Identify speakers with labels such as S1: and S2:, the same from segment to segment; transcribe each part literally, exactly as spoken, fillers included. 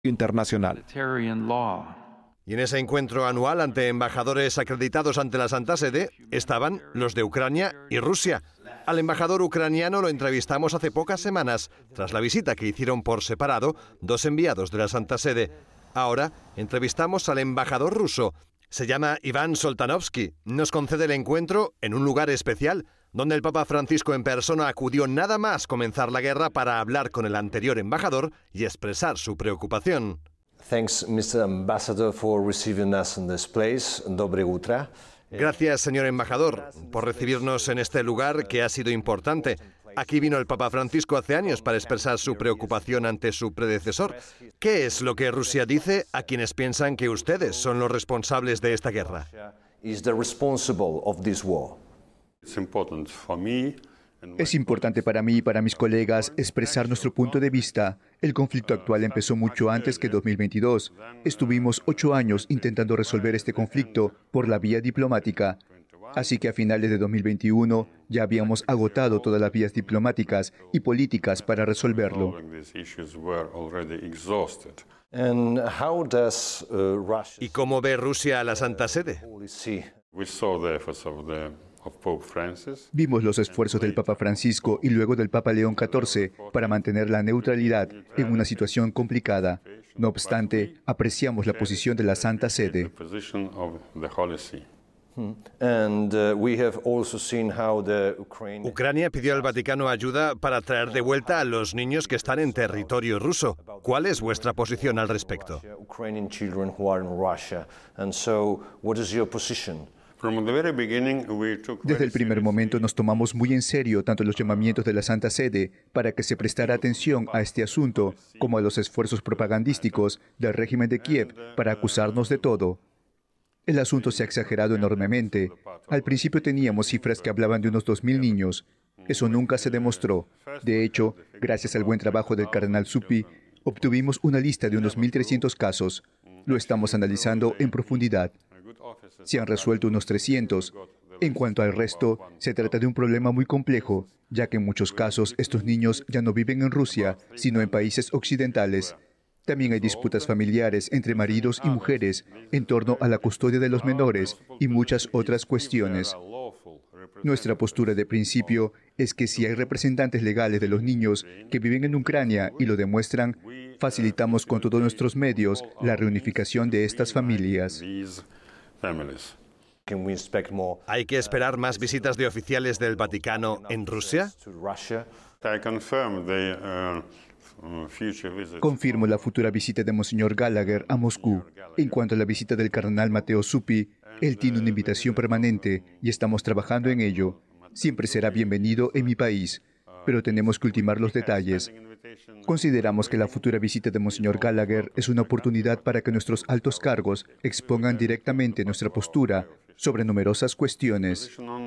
S1: internacional.
S2: Y en ese encuentro anual ante embajadores acreditados ante la Santa Sede estaban los de Ucrania y Rusia. Al embajador ucraniano lo entrevistamos hace pocas semanas, tras la visita que hicieron por separado dos enviados de la Santa Sede. Ahora entrevistamos al embajador ruso. Se llama Iván Soltanovsky. Nos concede el encuentro en un lugar especial, donde el Papa Francisco en persona acudió nada más comenzar la guerra para hablar con el anterior embajador y expresar su preocupación.
S3: Thanks, mister Ambassador, for receiving us in this place. Dobre utra.
S2: Gracias, señor embajador, por recibirnos en este lugar que ha sido importante. Aquí vino el Papa Francisco hace años para expresar su preocupación ante su predecesor. ¿Qué es lo que Rusia dice a quienes piensan que ustedes son los responsables de esta guerra?
S3: Is the responsible of this war.
S4: Es importante para mí y para mis colegas expresar nuestro punto de vista. El conflicto actual empezó mucho antes que dos mil veintidós. Estuvimos ocho años intentando resolver este conflicto por la vía diplomática. Así que a finales de dos mil veintiuno ya habíamos agotado todas las vías diplomáticas y políticas para resolverlo.
S3: And how does, uh, Russia...
S2: ¿Y cómo ve Rusia a la Santa Sede?
S4: Vimos los esfuerzos del Papa Francisco y luego del Papa León catorce para mantener la neutralidad en una situación complicada. No obstante, apreciamos la posición de la Santa Sede.
S3: And, uh, we have also seen how the Ukraine...
S2: Ucrania pidió al Vaticano ayuda para traer de vuelta a los niños que están en territorio ruso. ¿Cuál es vuestra posición al respecto?
S3: Ukrainian children who are in Russia. And so, what is your position?
S4: Desde el primer momento nos tomamos muy en serio tanto los llamamientos de la Santa Sede para que se prestara atención a este asunto como a los esfuerzos propagandísticos del régimen de Kiev para acusarnos de todo. El asunto se ha exagerado enormemente. Al principio teníamos cifras que hablaban de unos dos mil niños. Eso nunca se demostró. De hecho, gracias al buen trabajo del cardenal Zuppi, obtuvimos una lista de unos mil trescientos casos. Lo estamos analizando en profundidad. Se han resuelto unos trescientos. En cuanto al resto, se trata de un problema muy complejo, ya que en muchos casos estos niños ya no viven en Rusia, sino en países occidentales. También hay disputas familiares entre maridos y mujeres en torno a la custodia de los menores y muchas otras cuestiones. Nuestra postura de principio es que si hay representantes legales de los niños que viven en Ucrania y lo demuestran, facilitamos con todos nuestros medios la reunificación de estas familias.
S2: ¿Hay que esperar más visitas de oficiales del Vaticano en Rusia?
S4: Confirmo la futura visita de Monseñor Gallagher a Moscú. En cuanto a la visita del cardenal Matteo Zuppi, él tiene una invitación permanente y estamos trabajando en ello. Siempre será bienvenido en mi país, pero tenemos que ultimar los detalles. Consideramos que la futura visita de Monseñor Gallagher es una oportunidad para que nuestros altos cargos expongan directamente nuestra postura sobre numerosas cuestiones.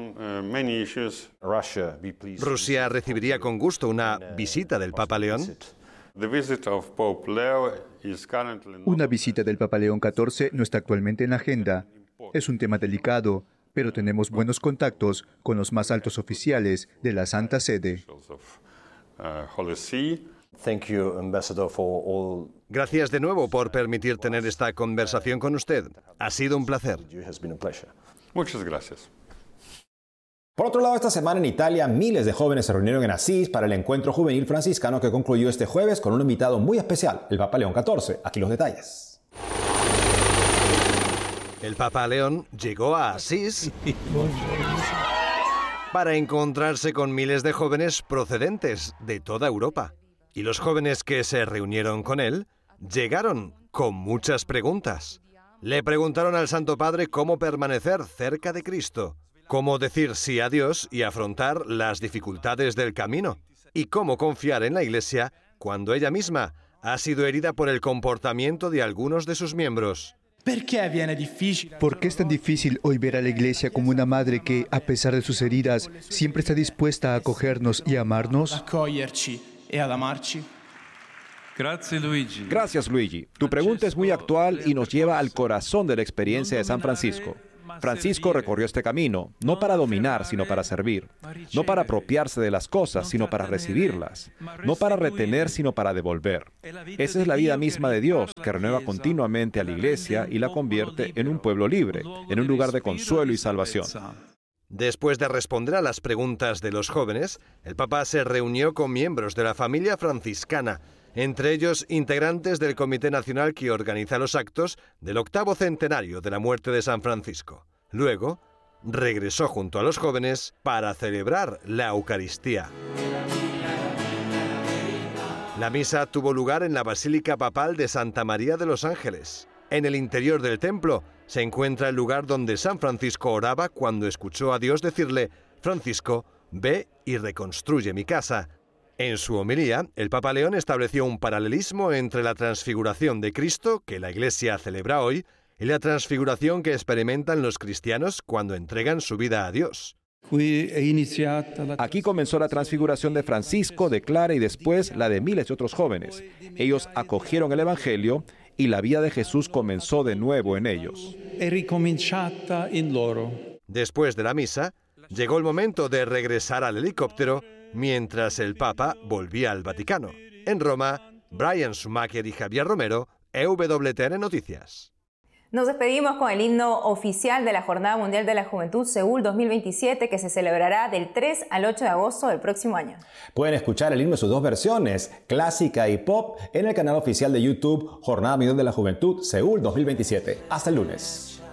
S2: ¿Rusia recibiría con gusto una visita del Papa León?
S4: Una visita del Papa León catorce no está actualmente en la agenda. Es un tema delicado, pero tenemos buenos contactos con los más altos oficiales de la Santa Sede.
S3: Thank you, Ambassador, for all...
S2: Gracias de nuevo por permitir tener esta conversación con usted. Ha sido un placer.
S5: Muchas gracias.
S6: Por otro lado, esta semana en Italia, miles de jóvenes se reunieron en Asís para el encuentro juvenil franciscano que concluyó este jueves con un invitado muy especial, el Papa León catorce. Aquí los detalles.
S2: El Papa León llegó a Asís para encontrarse con miles de jóvenes procedentes de toda Europa. Y los jóvenes que se reunieron con él llegaron con muchas preguntas. Le preguntaron al Santo Padre cómo permanecer cerca de Cristo, cómo decir sí a Dios y afrontar las dificultades del camino, y cómo confiar en la Iglesia cuando ella misma ha sido herida por el comportamiento de algunos de sus miembros.
S4: ¿Por qué es tan difícil hoy ver a la Iglesia como una madre que, a pesar de sus heridas, siempre está dispuesta a acogernos y a amarnos?
S1: Gracias, Luigi. Tu pregunta es muy actual y nos lleva al corazón de la experiencia de San Francisco. Francisco recorrió este camino, no para dominar, sino para servir. No para apropiarse de las cosas, sino para recibirlas. No para retener, sino para devolver. Esa es la vida misma de Dios, que renueva continuamente a la Iglesia y la convierte en un pueblo libre, en un lugar de consuelo y salvación.
S2: Después de responder a las preguntas de los jóvenes, el Papa se reunió con miembros de la familia franciscana, entre ellos integrantes del Comité Nacional que organiza los actos del octavo centenario de la muerte de San Francisco. Luego, regresó junto a los jóvenes para celebrar la Eucaristía. La misa tuvo lugar en la Basílica Papal de Santa María de los Ángeles. En el interior del templo se encuentra el lugar donde San Francisco oraba cuando escuchó a Dios decirle: «Francisco, ve y reconstruye mi casa». En su homilía, el Papa León estableció un paralelismo entre la transfiguración de Cristo, que la Iglesia celebra hoy, y la transfiguración que experimentan los cristianos cuando entregan su vida a Dios.
S1: Aquí comenzó la transfiguración de Francisco, de Clara y después la de miles de otros jóvenes. Ellos acogieron el Evangelio y la vida de Jesús comenzó de nuevo en ellos.
S2: Después de la misa, llegó el momento de regresar al helicóptero mientras el Papa volvía al Vaticano. En Roma, Brian Schumacher y Javier Romero, E W T N Noticias.
S7: Nos despedimos con el himno oficial de la Jornada Mundial de la Juventud Seúl dos mil veintisiete, que se celebrará del tres al ocho de agosto del próximo año.
S6: Pueden escuchar el himno en sus dos versiones, clásica y pop, en el canal oficial de YouTube Jornada Mundial de la Juventud Seúl dos mil veintisiete. Hasta el lunes.